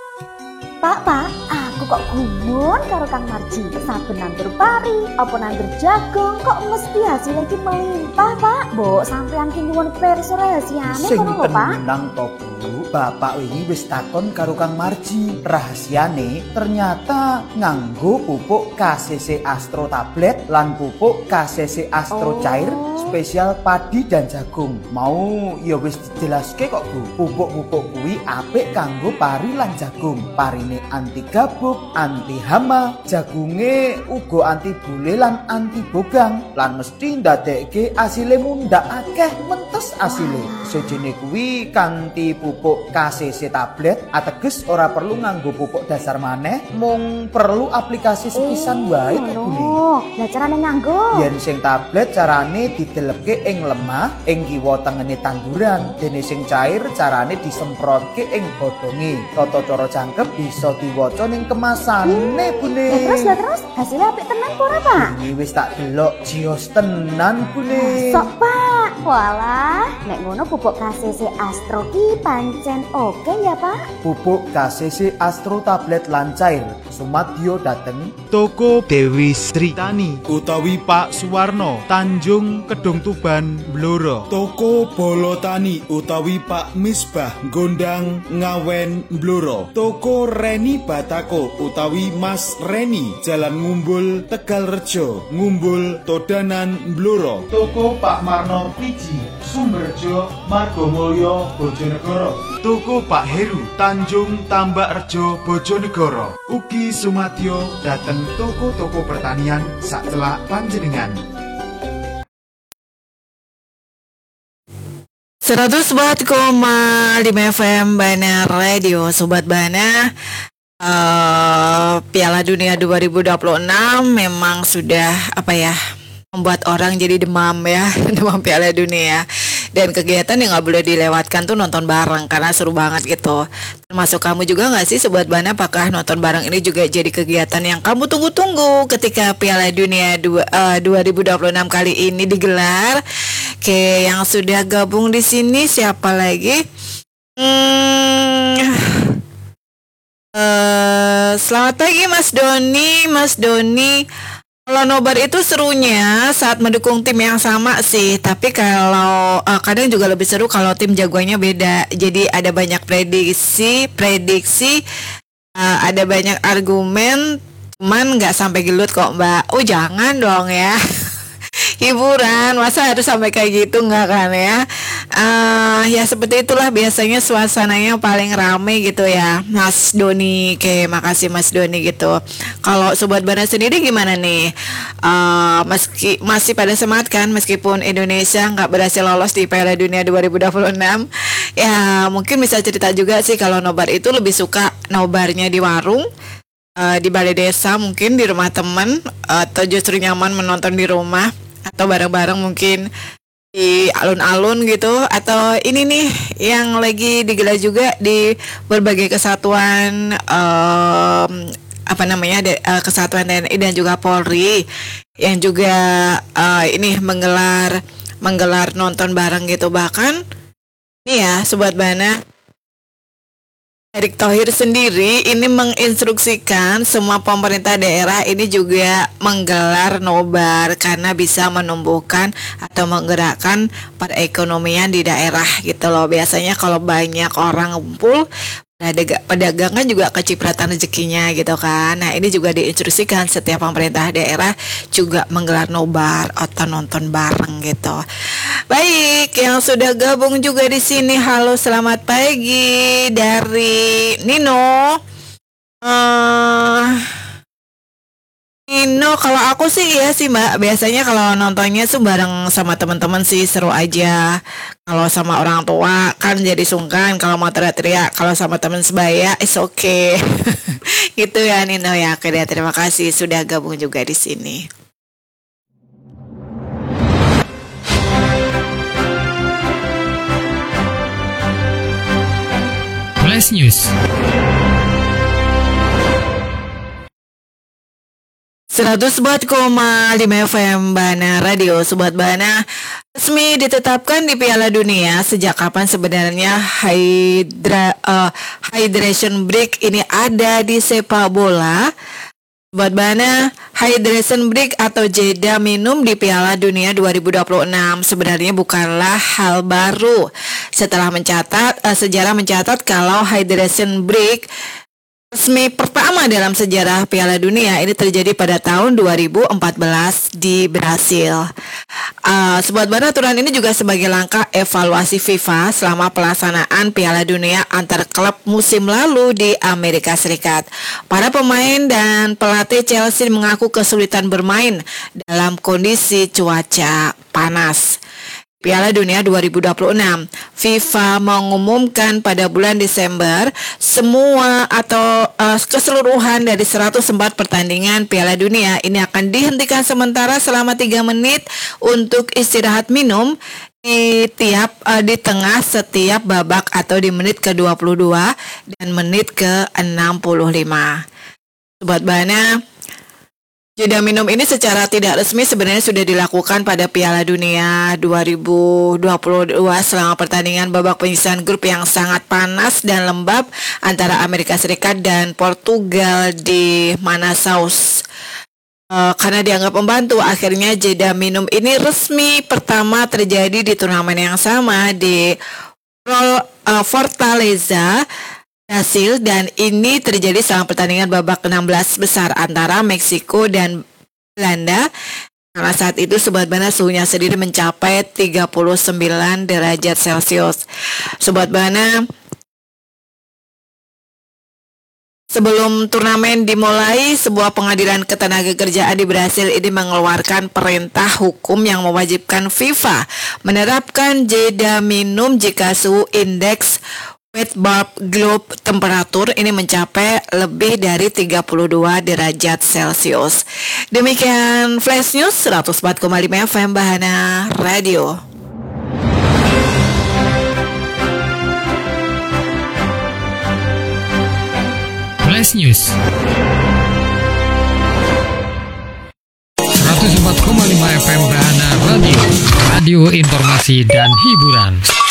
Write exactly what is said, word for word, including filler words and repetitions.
Pak, Pak, aku kok gumun karo Kang Marji. Saben nandur pari, apa nandur jagung, kok mesti hasil iki melimpah, Pak. Mbok sampean ki nyuwun pirsa rahasiane ngono lho, Pak. Sing tenang to, Bu. Bapak wingi wis takon karo Kang Marji. Rahasiane ternyata nganggo pupuk K C C Astro tablet lan pupuk K C C Astro Oh. cair spesial padi dan jagung. Mau ya wis dijelaske kok, Bu. Pupuk-pupuk kuwi apik kanggo pari lan jagung. Parine anti gabuk, anti hama, jagunge uga anti bule lan anti bogang. Lan mesti ndadekke asile mundhak akeh mentes asile. Sejene kuwi kanthi pupuk K C C tablet ateges ora perlu nganggo pupuk dasar maneh, mung perlu aplikasi sepisan wae kok, Bu. Oh, lah carane nganggo. Yen sing tablet carane didelepke ing lemah ing kiwa tengene tanduran, dene sing cair carane disemprotke ing godhonge. Tata cara jangkep bisa diwaca ning kemasane, Bune. Lah terus, lah terus, hasilnya apik tenan apa ora, Pak? Ini wis tak delok jios tenan, Bune. Sok, Pak. Walah, nek ngono pupuk K C C Astro ki pancen oke ya, Pak? Pupuk K C C Astro tablet lan cair sumadyo dateng Toko Dewi Sri Tani utawi Pak Suwarno Tanjung Kedung Tuban Blora. Toko Bolotani utawi Pak Misbah Gondang Ngawen Blora. Toko Reni Batako utawi Mas Reni Jalan Ngumbul Tegalrejo Ngumbul Todanan Blora. Toko Pak Marno Piji Sumberjo Margomulyo Bojonegoro. Toko Pak Heru Tanjung Tambakrejo Bojonegoro. Ugi sumadyo dateng toko-toko pertanian sacelak panjenengan. seratus empat koma lima F M Bana Radio. Sobat Bana, uh, Piala Dunia dua ribu dua puluh enam memang sudah apa ya, membuat orang jadi demam ya, demam Piala Dunia. Dan kegiatan yang gak boleh dilewatkan tuh nonton bareng, karena seru banget gitu. Termasuk kamu juga gak sih Sobat Bana, apakah nonton bareng ini juga jadi kegiatan yang kamu tunggu-tunggu ketika Piala Dunia dua ribu dua puluh enam kali ini digelar? Oke, yang sudah gabung di sini siapa lagi? Hmm, uh, selamat pagi Mas Doni, Mas Doni. Kalau nobar itu serunya saat mendukung tim yang sama sih, tapi kalau uh, kadang juga lebih seru kalau tim jagoannya beda. Jadi ada banyak prediksi, prediksi, uh, ada banyak argumen, cuman nggak sampai gelut kok Mbak. Oh jangan dong ya. Hiburan, masa harus sampai kayak gitu nggak kan ya? Uh, ya seperti itulah biasanya suasananya paling rame gitu ya, Mas Doni. Oke, makasih Mas Doni gitu. Kalau Sobat Bana sendiri gimana nih? Uh, meski masih pada semangat kan meskipun Indonesia nggak berhasil lolos di Piala Dunia dua ribu dua puluh enam? Ya mungkin bisa cerita juga sih kalau nobar itu lebih suka nobarnya di warung, uh, di balai desa mungkin di rumah teman, atau justru nyaman menonton di rumah, atau bareng-bareng mungkin di alun-alun gitu, atau ini nih yang lagi digelar juga di berbagai kesatuan, um, apa namanya de, uh, kesatuan T N I dan juga Polri yang juga uh, ini menggelar menggelar nonton bareng gitu. Bahkan ini ya Sobat Bana, Erick Thohir sendiri ini menginstruksikan semua pemerintah daerah ini juga menggelar nobar karena bisa menumbuhkan atau menggerakkan perekonomian di daerah gitu loh. Biasanya kalau banyak orang ngumpul, pedagang kan juga kecipratan rezekinya gitu kan. Nah ini juga diinstruksikan setiap pemerintah daerah juga menggelar nobar atau nonton bareng gitu. Baik, yang sudah gabung juga di sini, halo selamat pagi dari Nino. Uh, Nino, kalau aku sih ya sih Mbak, biasanya kalau nontonnya tuh bareng sama teman-teman sih seru aja. Kalau sama orang tua kan jadi sungkan kalau mau teriak-teriak. Kalau sama teman sebaya it's okay. Gitu ya Nino ya. Oke deh, terima kasih sudah gabung juga di sini. Flash News. seratus empat koma lima F M Bahana Radio. Sobat Bahana, resmi ditetapkan di Piala Dunia. Sejak kapan sebenarnya hydra, uh, hydration break ini ada di sepak bola? Sobat Bahana, hydration break atau jeda minum di Piala Dunia dua ribu dua puluh enam sebenarnya bukanlah hal baru. Setelah mencatat, uh, sejarah mencatat kalau hydration break resmi pertama dalam sejarah Piala Dunia ini terjadi pada tahun dua ribu empat belas di Brasil. Uh, Sobat Bahana, aturan ini juga sebagai langkah evaluasi FIFA selama pelaksanaan Piala Dunia antar klub musim lalu di Amerika Serikat. Para pemain dan pelatih Chelsea mengaku kesulitan bermain dalam kondisi cuaca panas. Piala Dunia dua ribu dua puluh enam, FIFA mengumumkan pada bulan Desember semua atau uh, keseluruhan dari seratus empat pertandingan Piala Dunia ini akan dihentikan sementara selama tiga menit untuk istirahat minum di tiap uh, di tengah setiap babak atau di menit ke dua puluh dua dan menit ke enam puluh lima. Sobat Bahana, jeda minum ini secara tidak resmi sebenarnya sudah dilakukan pada Piala Dunia dua ribu dua puluh dua selama pertandingan babak penyisihan grup yang sangat panas dan lembab antara Amerika Serikat dan Portugal di Manaus. Uh, karena dianggap membantu, akhirnya jeda minum ini resmi pertama terjadi di turnamen yang sama di uh, Fortaleza, Brasil, dan ini terjadi selama pertandingan babak enam belas besar antara Meksiko dan Belanda. Karena saat itu Sobat Bahana suhunya sendiri mencapai tiga puluh sembilan derajat Celcius. Sobat Bahana, sebelum turnamen dimulai, sebuah pengadilan ketenagakerjaan di Brasil ini mengeluarkan perintah hukum yang mewajibkan FIFA menerapkan jeda minum jika suhu indeks wet bulb globe temperatur ini mencapai lebih dari tiga puluh dua derajat Celcius. Demikian Flash News seratus empat koma lima F M Bahana Radio. Flash News seratus empat koma lima F M Bahana Radio. Radio informasi dan hiburan.